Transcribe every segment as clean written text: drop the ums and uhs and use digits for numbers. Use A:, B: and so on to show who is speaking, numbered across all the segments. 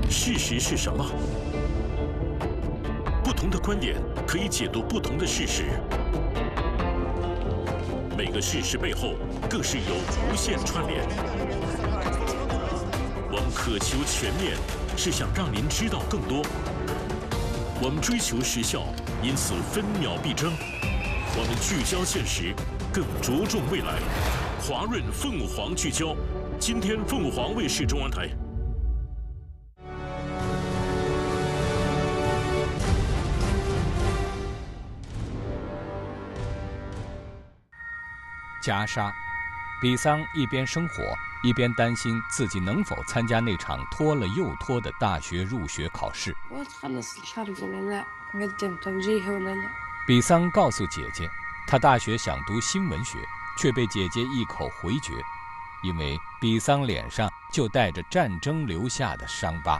A: 事实是什么？不同的观点可以解读不同的事实，每个事实背后更是有无限串联。我们渴求全面，是想让您知道更多。我们追求时效，因此分秒必争。我们聚焦现实，更着重未来。华润凤凰聚焦，今天凤凰卫视中央台。
B: 袈裟，比桑一边生活，一边担心自己能否参加那场拖了又拖的大学入学考试。比桑告诉姐姐，他大学想读新闻学，却被姐姐一口回绝，因为比桑脸上就带着战争留下的伤疤。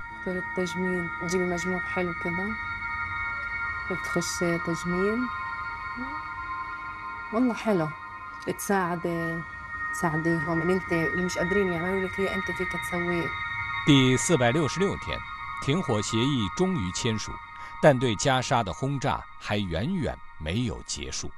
B: 第466天，停火协议终于签署，但对加沙的轰炸还远远没有结束。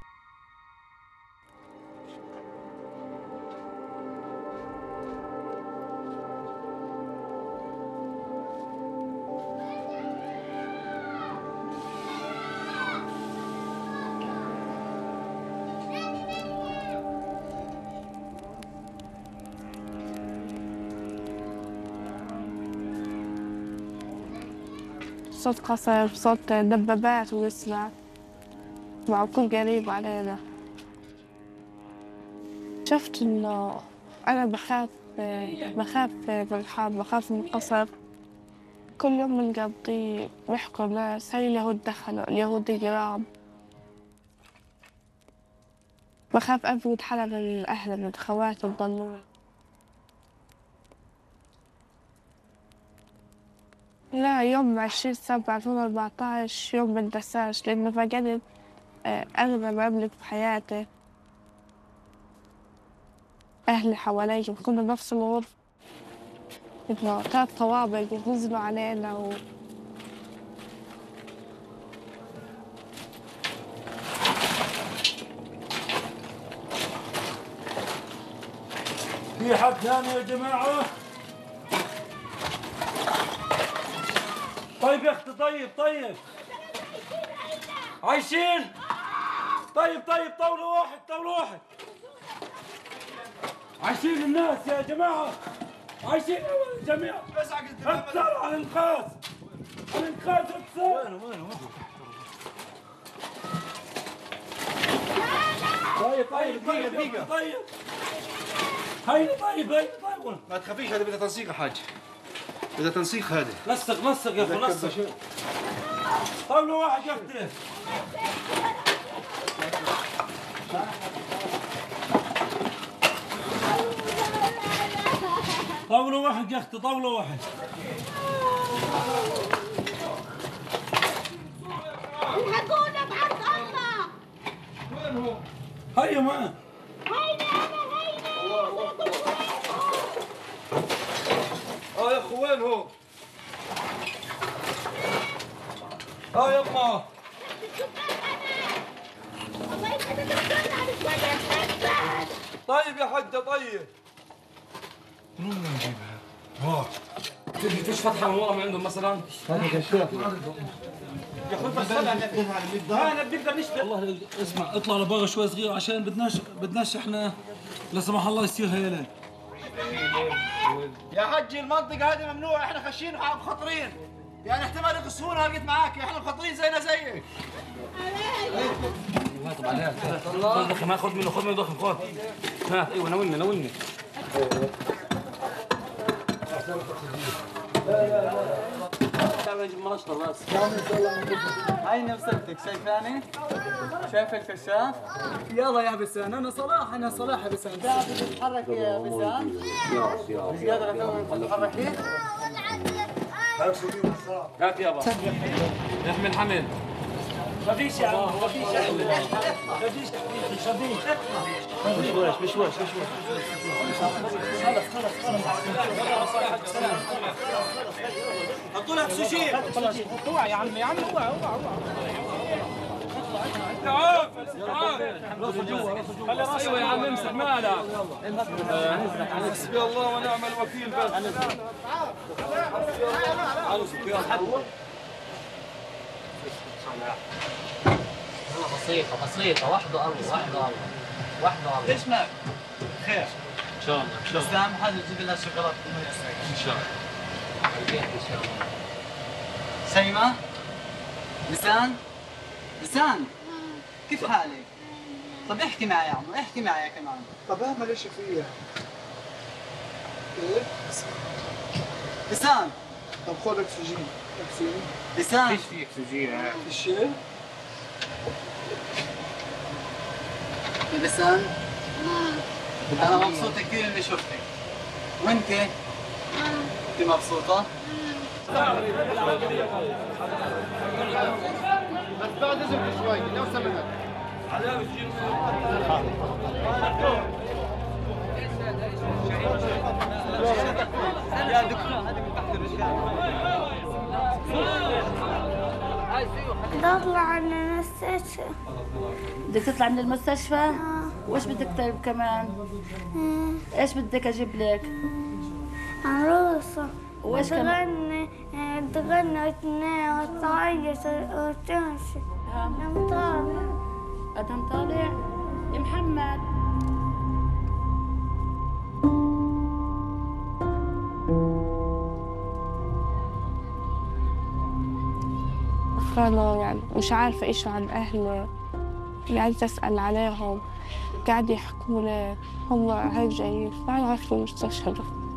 C: صوت قصف، صوت دبابات ويسمع وعقول قريب علينا. شفت إنه أنا بخاف من الحرب، بخاف من القصف. كل يوم بنقضيه بيحكوا ناس هاي اليهود دخلوا، اليهود قراب. بخاف أفقد حدا من أهلي، من خواتي الضنون. لا، يوم 20/7/2014 يوم منتساش، لأنه فقدت أغلى ما أملك بحياتي. أهلي حوالي كنا بنفس الغرفة، إنه 3 طوابق نزلوا علينا
D: في حد ثاني يا جماعة؟ طيب يا اختي، طيب عايشين؟ طيب طاولة واحد عايشين الناس يا جماعة، عايشين يا جماعة. اتصل على الانقاذ اتصل. وينه طيب دقيقة. هيني طيب
E: ما تخافيش، هذا بدها تنسيق يا حاج، بدها تنسيق. هذا
D: نسق يا اخو، نسق. طاولة واحد يا اختي. طاولة واحد يا اختي، طاولة واحد.
F: الحقونا بحق الله.
D: وين هو؟ هيا معه.
E: يا اخو وين هو؟
D: يما.
E: طيب يا حجة، طيب.
D: من وين نجيبها؟ تدري فيش فتحة من ورا ما عندهم مثلا؟
E: هذا كشاف.
D: يا اخوي بس انا بنقدر نشتغل. والله اسمع، اطلع لبرا شوي صغير عشان بدناش احنا لا سمح الله يصير هيلان.
E: يا حجي المنطقة هذه ممنوع، احنا خشين خطرين، يعني احتمال يقصفونا. لقيت معاك، احنا مخطرين زينا زيك.
D: الله يطب عليك. خذ اخي، ما خذ منه دخل، خذ. ها ايوه، ناولني. منشطة بس.
G: هاي نفسك شايفاني؟ شايف الكشاف؟ يلا يا بسان، انا صلاح يا بسان. تعرف تتحرك يا بسان؟ مش قادر افهم تتحركي؟
D: هات يابا. يحمل حمل. ما فيش يا عم، ما فيش. مشوش. خلص.
E: اكسجين.
D: اوعى يا عمي اوعى تعال راسه جوا خلي راسه. ايوه يا عم امسك مالك. حسبي الله ونعم الوكيل. بس
G: بسيطة واحدة الله. ليش ما؟ خير. ان شاء الله. بس اهم حاجة تجيب لنا شوكولاتة ان شاء الله. ان شاء الله. شيماء؟ لسان؟ كيف حالك؟ طب احكي معي يا عمو، احكي معي كمان.
E: طب اعمل ايش فيها؟ كيف؟
G: لسان.
E: طب خذ اكسجين.
G: لسان.
E: فيش في اكسجين. في شيء؟
G: لسان؟ أنا مبسوطة كثير إني شفتك. وأنت؟ أنت مبسوطة؟
E: بس بعد اذنك شوي لو سمحت.
G: يا دكتور هذه من تحت الرجال.
F: بدي اطلع من المستشفى.
H: بدك تطلع من المستشفى؟ وايش بدك طيب كمان؟ ايش بدك اجيب لك؟
F: عروسة.
H: وايش كمان؟
F: تغني وتنام وتعيط وتمشي. أنا طالع.
H: ادهم طالع؟ يا محمد
C: فأنا يعني مش عارفة إيش عن أهلي، قعدت أسأل عليهم، قاعد يحكوا لي هم هيك جايين، فأنا عرفت المستشفى.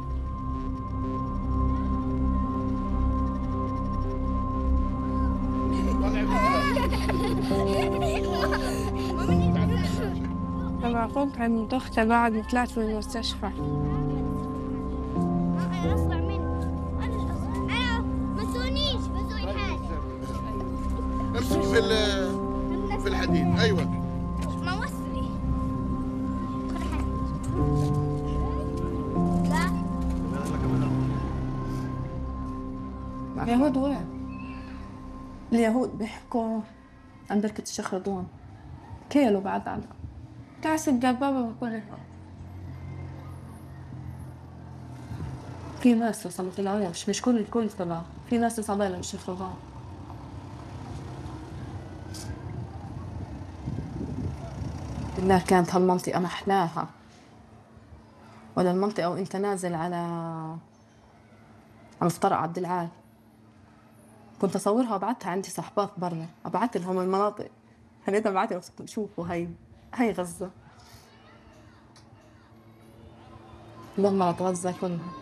C: لما كنت عند أختي بعد ما طلعت من المستشفى.
F: أسرع مني. أنا ما تسونيش بسوي حالي.
E: امسك في الحديد. ايوه.
F: ما وصلي. خذ حديد. لا.
C: اليهود وين؟ اليهود بيحكوا عن بركة الشيخ رضوان. كيلو بعد عنها. كاس الدبابة بكل. في ناس لسه ما طلعوش، مش كل الكل طلع، في ناس لسه ضايلة بالشيخ رضوان. بالله كانت هالمنطقة محلاها، ولا المنطقة وانت نازل على مفترق عبد العال. كنت اصورها وابعتها، عندي صحبات برا ابعت لهم المناطق. خليتها ابعت لهم شوفوا هي غزة. دمرت غزة كلها.